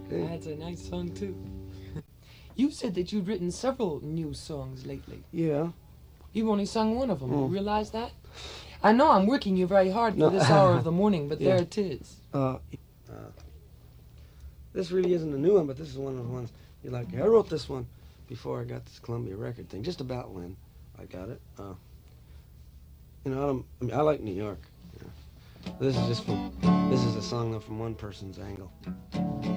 Hey. That's a nice song too. You said that you'd written several new songs lately. Yeah. You've only sung one of them. Mm. You realize that? I know I'm working you very hard for No. this hour of the morning, but Yeah. there it is. This really isn't a new one, but this is one of the ones you like. I wrote this one before I got this Columbia record thing, just about when I got it. I like New York. This is a song though from one person's angle.